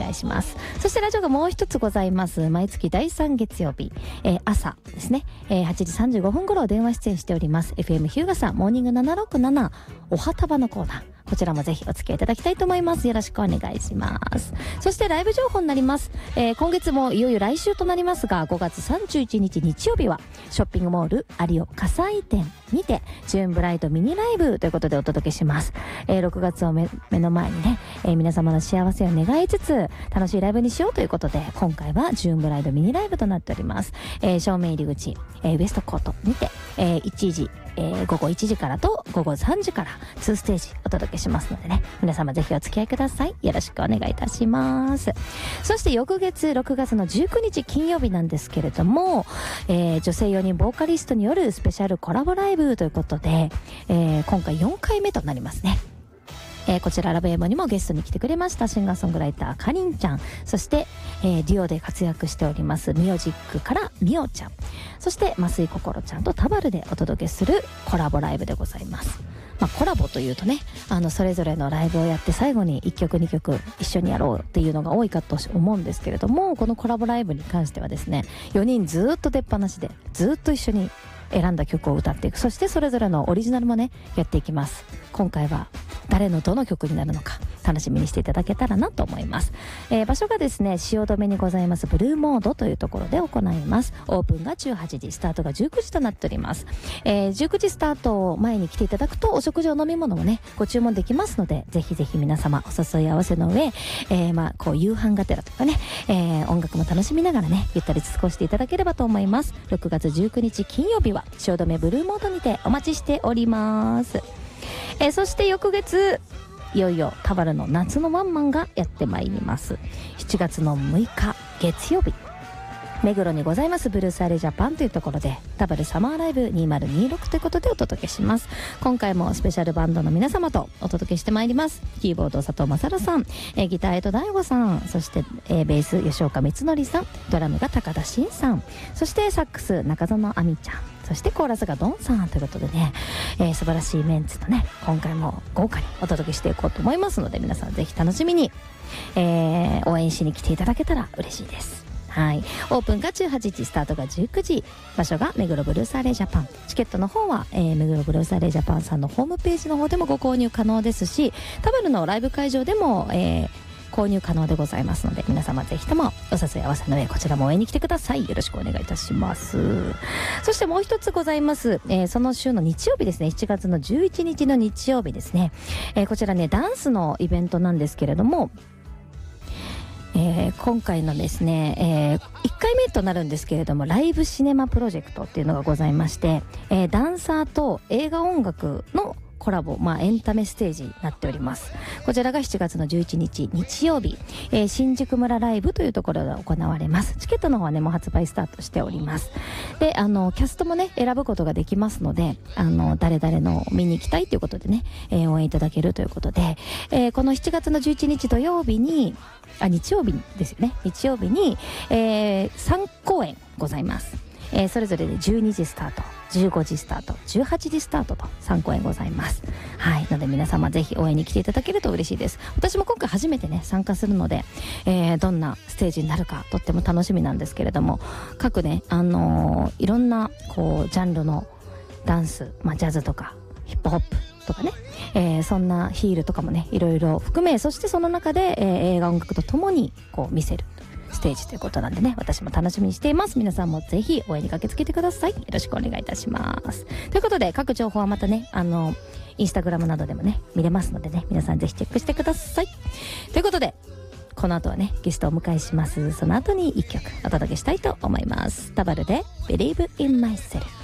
願いします。そしてラジオがもう一つございます。毎月第3月曜日、朝ですね、8時35分頃電話出演しております FM 日向さんモーニング767お旗場のコーナー、こちらもぜひお付き合いいただきたいと思います。よろしくお願いします。そしてライブ情報になります。今月もいよいよ来週となりますが、5月31日日曜日はショッピングモール有オ火災店にてジューンブライドミニライブということでお届けします。6月を目の前にね、皆様の幸せを願いつつ楽しいライブにしようということで、今回はジューンブライドミニライブとなっております。正面入り口、ウエストコートにて、1時午後1時からと午後3時から2ステージお届けしますのでね、皆様ぜひお付き合いください。よろしくお願いいたします。そして翌月6月の19日金曜日なんですけれども、女性4人ボーカリストによるスペシャルコラボライブということで、今回4回目となりますね。こちらラブエモにもゲストに来てくれましたシンガーソングライターかりんちゃん、そして、デュオで活躍しておりますミュージックからみおちゃん、そして増井こころちゃんとタバルでお届けするコラボライブでございます。コラボというとね、それぞれのライブをやって最後に1曲2曲一緒にやろうっていうのが多いかと思うんですけれども、このコラボライブに関してはですね、4人ずっと出っ放しでずっと一緒に選んだ曲を歌っていく、そしてそれぞれのオリジナルもねやっていきます。今回は誰のどの曲になるのか楽しみにしていただけたらなと思います。場所がですね汐留にございますブルーモードというところで行います。オープンが18時、スタートが19時となっております。19時スタート前に来ていただくとお食事お飲み物もねご注文できますので、ぜひぜひ皆様お誘い合わせの上、こう夕飯がてらとかね、音楽も楽しみながらねゆったり過ごしていただければと思います。6月19日金曜日は汐留ブルーモードにてお待ちしております。そして翌月いよいよタバルの夏のワンマンがやってまいります。7月の6日月曜日、目黒にございますブルースアレジャパンというところでタバルサマーライブ2026ということでお届けします。今回もスペシャルバンドの皆様とお届けしてまいります。キーボード佐藤正さん、ギター江戸大吾さん、そして、ベース吉岡光則さん、ドラムが高田真さん、そしてサックス中園亜美ちゃん、そしてコーラスがドンさんということでね、素晴らしいメンツとね今回も豪華にお届けしていこうと思いますので、皆さんぜひ楽しみに、応援しに来ていただけたら嬉しいです。はい、オープンが18時、スタートが19時、場所が目黒ブルースアレージャパン。チケットの方は、目黒ブルースアレージャパンさんのホームページの方でもご購入可能ですし、タバルのライブ会場でも、購入可能でございますので、皆様ぜひともお誘い合わせの上こちらも応援に来てください。よろしくお願いいたします。そしてもう一つございます、その週の日曜日ですね、7月の11日の日曜日ですね、こちらねダンスのイベントなんですけれども、今回のですね、1回目となるんですけれどもライブシネマプロジェクトっていうのがございまして、ダンサーと映画音楽のコラボ、エンタメステージになっております。こちらが7月の11日日曜日、新宿村ライブというところで行われます。チケットの方はねもう発売スタートしております。でキャストもね選ぶことができますので、誰々の見に行きたいということでね、応援いただけるということで、この7月の11日土曜日に日曜日ですよね、日曜日に、3公演ございます。それぞれで12時スタート、15時スタート、18時スタートと3公演ございます。はい、ので皆様ぜひ応援に来ていただけると嬉しいです。私も今回初めてね参加するので、どんなステージになるかとっても楽しみなんですけれども、各ねいろんなこうジャンルのダンス、ジャズとかヒップホップとかね、そんなヒールとかもねいろいろ含め、そしてその中で、映画音楽とともにこう見せるステージということなんでね、私も楽しみにしています。皆さんもぜひ応援に駆けつけてください。よろしくお願いいたします。ということで各情報はまたねインスタグラムなどでもね見れますのでね、皆さんぜひチェックしてください。ということでこの後はねゲストをお迎えします。その後に1曲お届けしたいと思います。タバルで Believe in Myself。